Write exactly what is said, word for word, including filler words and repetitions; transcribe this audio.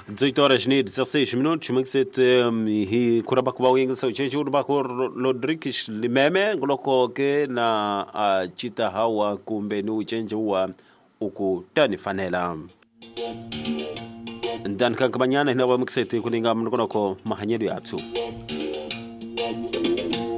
dezoito horas e dezesseis minutos, mixet hi kuraba kuba wingi sa uchechi urba ko Rodrigues limeme ngoloko ke na uh, chita hawa kumbe ni uchenje huwa ukutani fanela ndan kankabanyana hinawa mixet kuninga mnoko mahanyedu yatsu